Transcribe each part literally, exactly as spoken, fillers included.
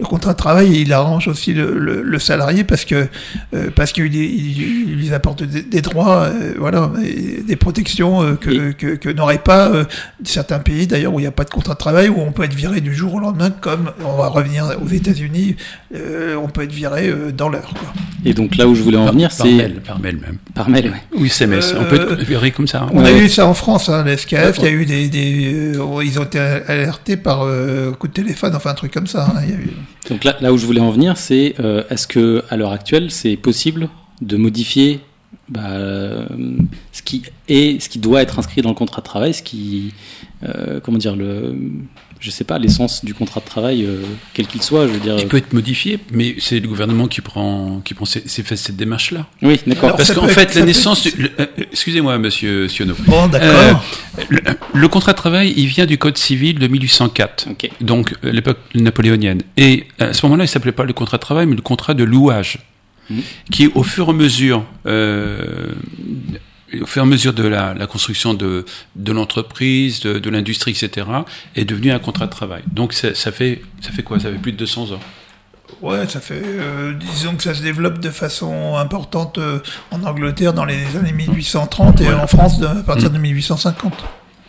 contrat de travail, il arrange aussi le, le, le salarié parce que euh, parce qu'il il, il lui apporte des, des droits, euh, voilà, et des protections euh, que, et... que que n'auraient pas euh, certains pays d'ailleurs où il n'y a pas de contrat de travail, où on peut être viré du jour au lendemain, comme on va revenir aux États-Unis, euh, on peut être viré euh, dans l'heure, quoi. Et donc là où je voulais en par, venir, par c'est mail, par mail même. Par mail, ouais. Oui, S M S. Euh, on peut être viré comme ça. Hein. On ouais. a eu ça en France, hein, la S K F. Il y a eu des, des euh, ils ont été alertés par euh, coup de téléphone, enfin un truc comme ça. Hein, il y a eu... Donc là, là où je voulais en venir, c'est euh, est-ce que à l'heure actuelle, c'est possible de modifier bah, euh, ce qui est, ce qui doit être inscrit dans le contrat de travail, ce qui, euh, comment dire, le, je sais pas, l'essence du contrat de travail, euh, quel qu'il soit, je veux dire. Il peut être modifié, mais c'est le gouvernement qui prend, qui prend ces, ces, cette démarche-là. Oui, d'accord. Alors, parce qu'en peut, fait, la naissance, peut... du, le, euh, excusez-moi, Monsieur Sionneau. Bon, d'accord. Euh, le, le contrat de travail, il vient du Code civil de mille huit cent quatre, okay. donc euh, l'époque napoléonienne. Et à ce moment-là, il s'appelait pas le contrat de travail, mais le contrat de louage, mmh. qui, au fur et à mesure, euh, au fur et à mesure de la, la construction de, de l'entreprise, de, de l'industrie, et cetera, est devenu un contrat de travail. Donc ça, ça fait, ça fait quoi ? Ça fait plus de deux cents ans. Ouais, ça fait, euh, disons que ça se développe de façon importante euh, en Angleterre dans les années mille huit cent trente et voilà. En France de, à partir mmh. de mille huit cent cinquante.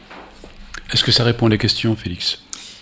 Est-ce que ça répond à la question, Félix ?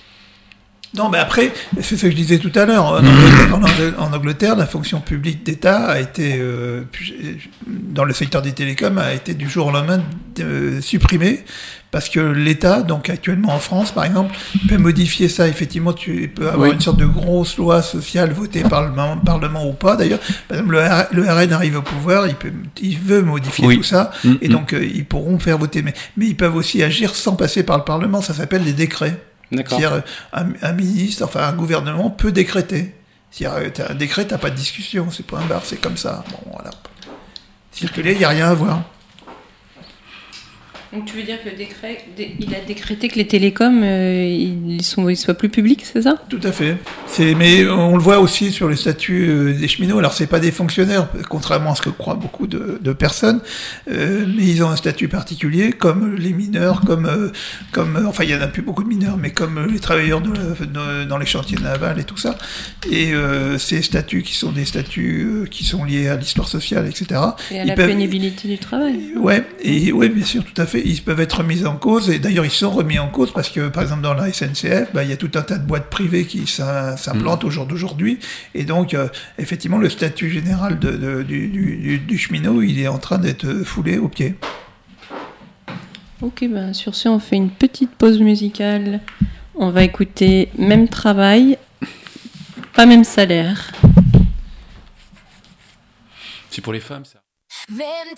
Non, mais après, c'est ce que je disais tout à l'heure. En Angleterre, en Angleterre la fonction publique d'État a été, euh, dans le secteur des télécoms, a été du jour au lendemain euh, supprimée. Parce que l'État, donc actuellement en France, par exemple, peut modifier ça. Effectivement, tu peux avoir oui. une sorte de grosse loi sociale votée par le Parlement ou pas. D'ailleurs, par exemple, le, R, le R N arrive au pouvoir, il, peut, il veut modifier oui. tout ça, mmh, et donc euh, ils pourront faire voter. Mais, mais ils peuvent aussi agir sans passer par le Parlement. Ça s'appelle des décrets. D'accord. C'est-à-dire, un, un ministre, enfin un gouvernement peut décréter. C'est-à-dire, t'as un décret, t'as pas de discussion, c'est point barre, c'est comme ça. Bon, voilà. Circuler, il n'y a rien à voir. Donc tu veux dire que le décret, il a décrété que les télécoms, euh, ils, sont, ils soient plus publics, c'est ça ? Tout à fait. C'est, mais on le voit aussi sur les statuts euh, des cheminots. Alors c'est pas des fonctionnaires, contrairement à ce que croient beaucoup de, de personnes, euh, mais ils ont un statut particulier, comme les mineurs, comme, euh, comme, euh, enfin il y en a plus beaucoup de mineurs, mais comme les travailleurs de, de, dans les chantiers navals et tout ça. Et euh, ces statuts qui sont des statuts euh, qui sont liés à l'histoire sociale, et cetera. Et à la peuvent... pénibilité du travail. Ouais, et ouais, bien sûr, tout à fait. Ils peuvent être mis en cause, et d'ailleurs ils sont remis en cause parce que, par exemple, dans la S N C F, bah, il y a tout un tas de boîtes privées qui s'implantent mmh. au jour d'aujourd'hui, et donc, euh, effectivement, le statut général de, de, du, du, du cheminot, il est en train d'être foulé aux pieds. Ok, ben, sur ce, on fait une petite pause musicale. On va écouter Même travail, pas même salaire. C'est pour les femmes, ça. Même